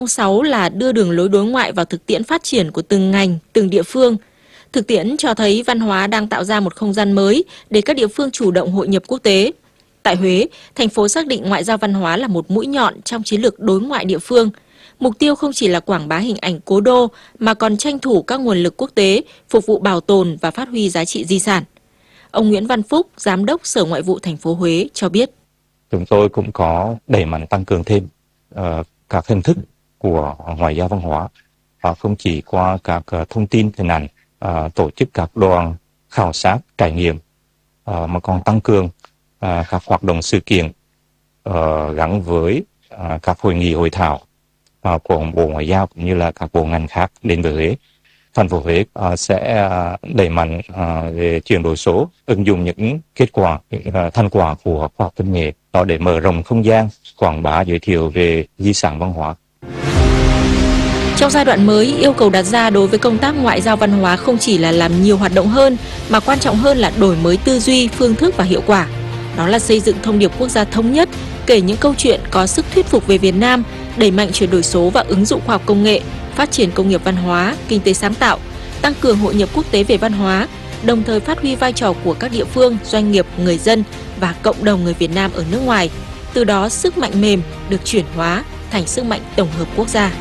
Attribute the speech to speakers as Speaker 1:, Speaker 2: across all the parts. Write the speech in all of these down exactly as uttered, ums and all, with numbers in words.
Speaker 1: sáu là đưa đường lối đối ngoại vào thực tiễn phát triển của từng ngành, từng địa phương. Thực tiễn cho thấy văn hóa đang tạo ra một không gian mới để các địa phương chủ động hội nhập quốc tế. Tại Huế, thành phố xác định ngoại giao văn hóa là một mũi nhọn trong chiến lược đối ngoại địa phương. Mục tiêu không chỉ là quảng bá hình ảnh cố đô mà còn tranh thủ các nguồn lực quốc tế, phục vụ bảo tồn và phát huy giá trị di sản. Ông Nguyễn Văn Phúc, Giám đốc Sở Ngoại vụ thành phố Huế cho biết.
Speaker 2: Chúng tôi cũng có đẩy mạnh tăng cường thêm uh, các hình thức của ngoại giao văn hóa, và không chỉ qua các uh, thông tin hình ảnh, uh, tổ chức các đoàn khảo sát trải nghiệm, uh, mà còn tăng cường uh, các hoạt động sự kiện uh, gắn với uh, các hội nghị hội thảo uh, của Bộ Ngoại giao cũng như là các bộ ngành khác đến với Huế. Thành phố Huế uh, sẽ uh, đẩy mạnh uh, về chuyển đổi số, ứng dụng những kết quả, những uh, thành quả của khoa học công nghệ đó để mở rộng không gian, quảng bá, giới thiệu về di sản văn hóa.
Speaker 1: Trong giai đoạn mới, yêu cầu đặt ra đối với công tác ngoại giao văn hóa không chỉ là làm nhiều hoạt động hơn, mà quan trọng hơn là đổi mới tư duy, phương thức và hiệu quả. Đó là xây dựng thông điệp quốc gia thống nhất, kể những câu chuyện có sức thuyết phục về Việt Nam, đẩy mạnh chuyển đổi số và ứng dụng khoa học công nghệ, phát triển công nghiệp văn hóa, kinh tế sáng tạo, tăng cường hội nhập quốc tế về văn hóa, đồng thời phát huy vai trò của các địa phương, doanh nghiệp, người dân và cộng đồng người Việt Nam ở nước ngoài. Từ đó, sức mạnh mềm được chuyển hóa thành sức mạnh tổng hợp quốc gia.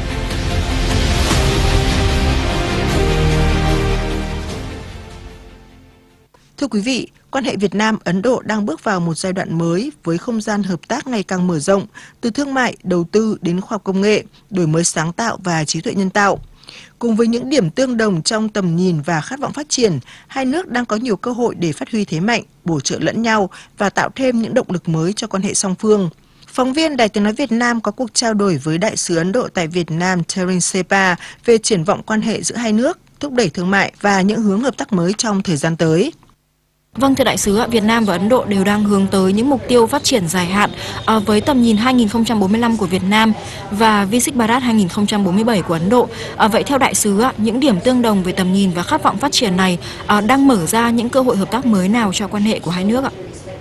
Speaker 3: Thưa quý vị, quan hệ Việt Nam-Ấn Độ đang bước vào một giai đoạn mới với không gian hợp tác ngày càng mở rộng, từ thương mại, đầu tư đến khoa học công nghệ, đổi mới sáng tạo và trí tuệ nhân tạo. Cùng với những điểm tương đồng trong tầm nhìn và khát vọng phát triển, hai nước đang có nhiều cơ hội để phát huy thế mạnh, bổ trợ lẫn nhau và tạo thêm những động lực mới cho quan hệ song phương. Phóng viên Đài Tiếng nói Việt Nam có cuộc trao đổi với Đại sứ Ấn Độ tại Việt Nam Terence Sepa về triển vọng quan hệ giữa hai nước, thúc đẩy thương mại và những hướng hợp tác mới trong thời gian tới.
Speaker 4: Vâng, thưa đại sứ, Việt Nam và Ấn Độ đều đang hướng tới những mục tiêu phát triển dài hạn à, với tầm nhìn hai nghìn không trăm bốn mươi lăm của Việt Nam và Viksit Bharat hai nghìn không trăm bốn mươi bảy của Ấn Độ. À, vậy theo đại sứ, những điểm tương đồng về tầm nhìn và khát vọng phát triển này à, đang mở ra những cơ hội hợp tác mới nào cho quan hệ của hai nước ạ?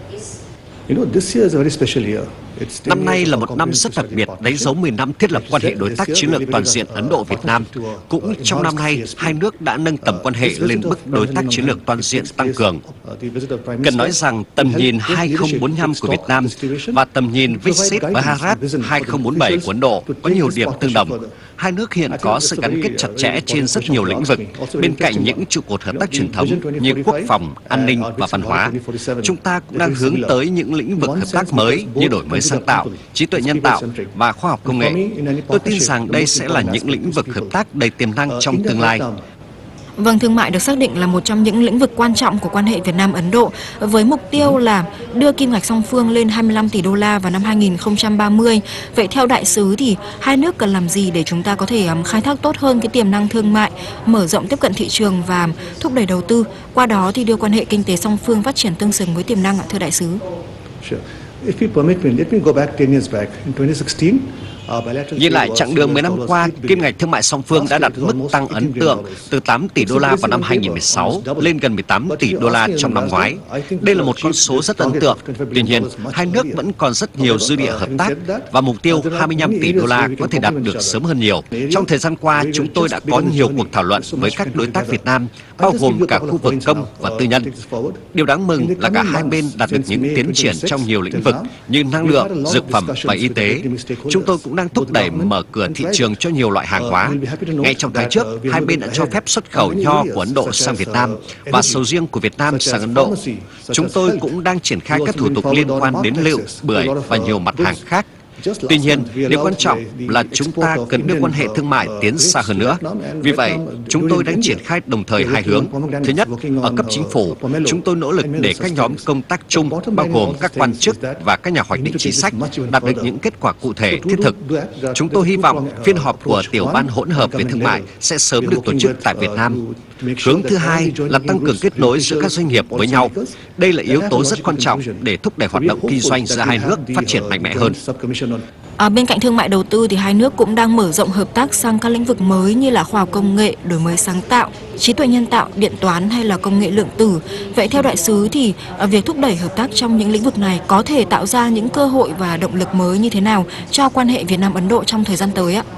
Speaker 5: Năm nay là một năm rất đặc biệt, đánh dấu mười năm thiết lập quan hệ đối tác chiến lược toàn diện Ấn Độ-Việt Nam. Cũng trong năm nay, hai nước đã nâng tầm quan hệ lên mức đối tác chiến lược toàn diện tăng cường. Cần nói rằng tầm nhìn hai nghìn không trăm bốn mươi lăm của Việt Nam và tầm nhìn Viksit Bharat hai nghìn không trăm bốn mươi bảy của Ấn Độ có nhiều điểm tương đồng. Hai nước hiện có sự gắn kết chặt chẽ trên rất nhiều lĩnh vực, bên cạnh những trụ cột hợp tác truyền thống như quốc phòng, an ninh và văn hóa. Chúng ta cũng đang hướng tới những lĩnh vực hợp tác mới như đổi mới sáng tạo, trí tuệ nhân tạo và khoa học công nghệ. Tôi tin rằng đây sẽ là những lĩnh vực hợp tác đầy tiềm năng trong tương lai.
Speaker 4: Vâng, thương mại được xác định là một trong những lĩnh vực quan trọng của quan hệ Việt Nam-Ấn Độ, với mục tiêu là đưa kim ngạch song phương lên hai mươi lăm tỷ đô la vào năm hai nghìn không trăm ba mươi. Vậy theo đại sứ thì hai nước cần làm gì để chúng ta có thể khai thác tốt hơn cái tiềm năng thương mại, mở rộng tiếp cận thị trường và thúc đẩy đầu tư, qua đó thì đưa quan hệ kinh tế song phương phát triển tương xứng với tiềm năng ạ, thưa đại sứ?
Speaker 5: Nhìn lại chặng đường mười năm qua, kim ngạch thương mại song phương đã đạt mức tăng ấn tượng từ tám tỷ đô la vào năm hai nghìn không trăm mười sáu lên gần mười tám tỷ đô la trong năm ngoái. Đây là một con số rất ấn tượng. Tuy nhiên, hai nước vẫn còn rất nhiều dư địa hợp tác và mục tiêu hai mươi lăm tỷ đô la có thể đạt được sớm hơn nhiều. Trong thời gian qua, chúng tôi đã có nhiều cuộc thảo luận với các đối tác Việt Nam, bao gồm cả khu vực công và tư nhân. Điều đáng mừng là cả hai bên đạt được những tiến triển trong nhiều lĩnh vực như năng lượng, dược phẩm và y tế. Chúng tôi cũng đang thúc đẩy mở cửa thị trường cho nhiều loại hàng hóa. Ngay trong tháng trước, hai bên đã cho phép xuất khẩu nho của Ấn Độ sang Việt Nam và sầu riêng của Việt Nam sang Ấn Độ. Chúng tôi cũng đang triển khai các thủ tục liên quan đến lựu, bưởi và nhiều mặt hàng khác. Tuy nhiên, điều quan trọng là chúng ta cần đưa quan hệ thương mại tiến xa hơn nữa. Vì vậy, chúng tôi đang triển khai đồng thời hai hướng. Thứ nhất, ở cấp chính phủ, chúng tôi nỗ lực để các nhóm công tác chung, bao gồm các quan chức và các nhà hoạch định chính sách, đạt được những kết quả cụ thể, thiết thực. Chúng tôi hy vọng phiên họp của Tiểu ban hỗn hợp về thương mại sẽ sớm được tổ chức tại Việt Nam. Hướng thứ hai là tăng cường kết nối giữa các doanh nghiệp với nhau. Đây là yếu tố rất quan trọng để thúc đẩy hoạt động kinh doanh giữa hai nước phát triển mạnh mẽ hơn.
Speaker 4: À, bên cạnh thương mại đầu tư thì hai nước cũng đang mở rộng hợp tác sang các lĩnh vực mới như là khoa học công nghệ, đổi mới sáng tạo, trí tuệ nhân tạo, điện toán hay là công nghệ lượng tử. Vậy theo đại sứ thì à, việc thúc đẩy hợp tác trong những lĩnh vực này có thể tạo ra những cơ hội và động lực mới như thế nào cho quan hệ Việt Nam-Ấn Độ trong thời gian tới ạ?